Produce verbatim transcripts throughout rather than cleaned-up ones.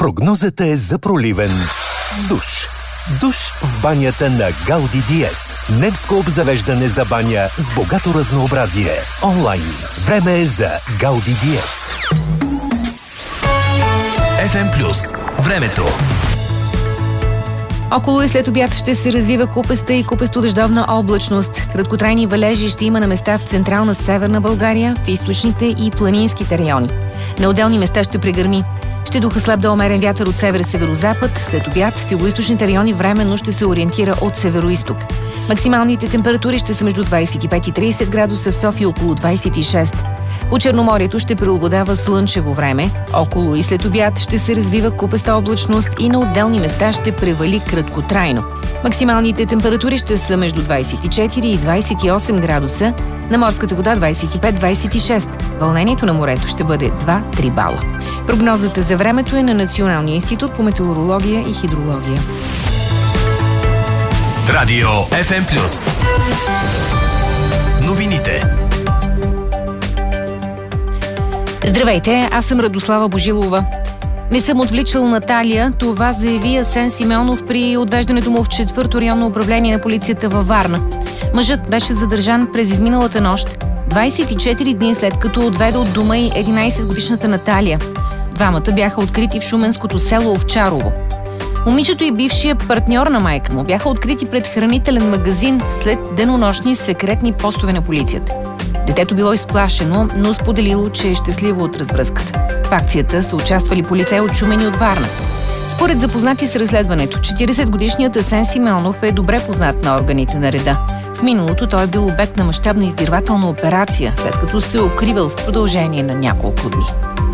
Прогнозата е за проливен душ. Душ в банята на Гауди Диез. Немско обзавеждане за баня с богато разнообразие. Онлайн. Време е за Гауди Диез. еф ем Плюс. Времето. Около и след обяд ще се развива купеста и купесто-дъждовна облачност. Краткотрайни валежи ще има на места в централна Северна България, в източните и планинските райони. На отделни места ще прегърми. Ще духа слаб до умерен вятър от север-северозапад. След обяд в югоизточните райони временно ще се ориентира от североизток. Максималните температури ще са между двадесет и пет и тридесет градуса, в София около двадесет и шест. По Черноморието ще преобладава слънчево време. Около и след обяд ще се развива купеста облачност и на отделни места ще превали краткотрайно. Максималните температури ще са между двадесет и четири и двадесет и осем градуса, на морската вода двадесет и пет до двадесет и шест. Вълнението на морето ще бъде два до три бала. Прогнозата за времето е на Националния институт по метеорология и хидрология. Радио еф ем Плюс. Новините. Здравейте, аз съм Радослава Божилова. Не съм отвличал Наталия, това заяви Асен Симеонов при отвеждането му в четвърто районно управление на полицията във Варна. Мъжът беше задържан през изминалата нощ, двадесет и четири дни след като отведе от дома и единадесетгодишната Наталия. Двамата бяха открити в шуменското село Овчарово. Момичето и бившия партньор на майка му бяха открити пред хранителен магазин след денонощни секретни постове на полицията. Детето било изплашено, но споделило, че е щастливо от развръзката. В акцията са участвали полицаи от Шумен и от Варна. Според запознати с разследването, четиридесетгодишният Асен Симеонов е добре познат на органите на реда. В миналото той е бил обект на мащабна издирвателна операция, след като се е укривал в продължение на няколко дни.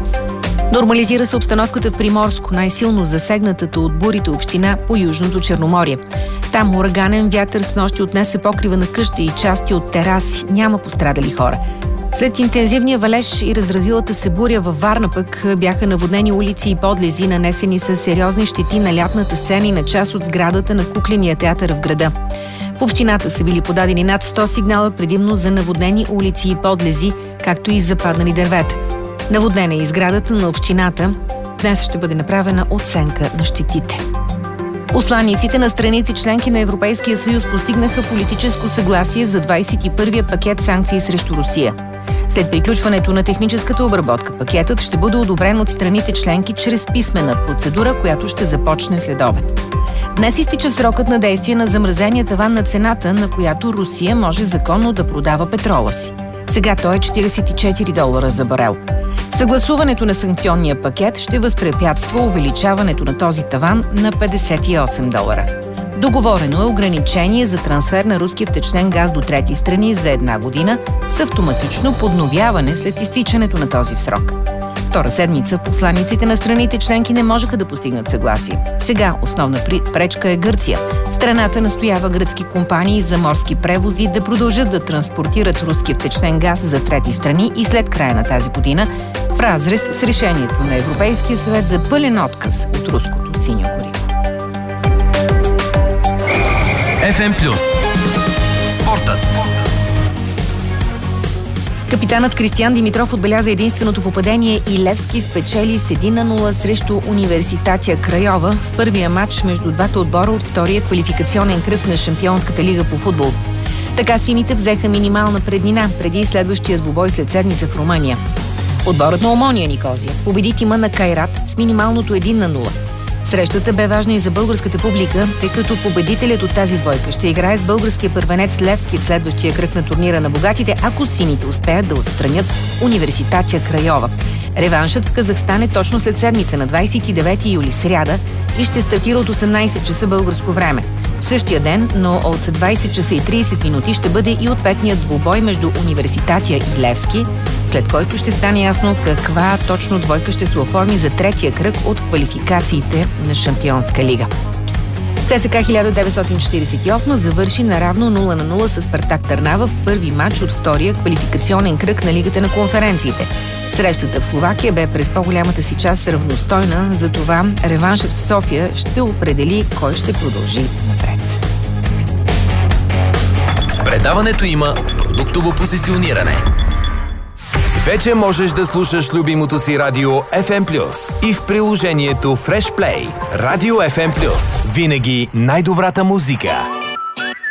Нормализира се обстановката в Приморско, най-силно засегнатата от бурите община по Южното Черноморие. Там ураганен вятър с нощи отнесе покрива на къщи и части от тераси. Няма пострадали хора. След интензивния валеж и разразилата се буря във Варна пък бяха наводнени улици и подлези, нанесени с сериозни щети на лятната сцена и на част от сградата на кукления театър в града. В общината са били подадени над сто сигнала, предимно за наводнени улици и подлези, както и западнали дървета. Наводнена е изградата на общината. Днес ще бъде направена оценка на щетите. Посланиците на страните членки на Европейския съюз постигнаха политическо съгласие за двадесет и първия пакет санкции срещу Русия. След приключването на техническата обработка, пакетът ще бъде одобрен от страните членки чрез писмена процедура, която ще започне след обед. Днес изтича срокът на действие на замразения таван на цената, на която Русия може законно да продава петрола си. Сега той е четиридесет и четири долара за барел. Съгласуването на санкционния пакет ще възпрепятства увеличаването на този таван на петдесет и осем долара. Договорено е ограничение за трансфер на руски втечнен газ до трети страни за една година с автоматично подновяване след изтичането на този срок. Втора седмица посланиците на страните членки не можеха да постигнат съгласие. Сега основна пречка е Гърция. Страната настоява гръцки компании за морски превози да продължат да транспортират руски втечнен газ за трети страни и след края на тази година, в разрез с решението на Европейския съвет за пълен отказ от руското синьо гориво. еф ем Плюс. Спортът. Капитанът Кристиян Димитров отбеляза единственото попадение и Левски спечели с едно на нула срещу Университатия Крайова в първия матч между двата отбора от втория квалификационен кръг на Шампионската лига по футбол. Така сините взеха минимална преднина преди следващия двубой след седмица в Румъния. Отборът на Омония Никозия победи тима на Кайрат с минималното едно на нула. Срещата бе важна и за българската публика, тъй като победителят от тази двойка ще играе с българския първенец Левски в следващия кръг на турнира на богатите, ако сините успеят да отстранят Университатия Крайова. Реваншът в Казахстан е точно след седмица на двадесет и девети юли, сряда, и ще стартира от осемнадесет часа българско време. Същия ден, но от двадесет часа и тридесет минути ще бъде и ответният двубой между Университатия и Левски, след който ще стане ясно каква точно двойка ще се оформи за третия кръг от квалификациите на Шампионска лига. ЦСКА хиляда деветстотин четиридесет и осма завърши наравно нула на нула с Спартак Търнава в първи матч от втория квалификационен кръг на Лигата на конференциите. Срещата в Словакия бе през по-голямата си част равностойна, затова реваншът в София ще определи кой ще продължи напред. В предаването има продуктово позициониране. Вече можеш да слушаш любимото си радио еф ем плюс и в приложението Fresh Play. Радио еф ем плюс. Винаги най-добрата музика.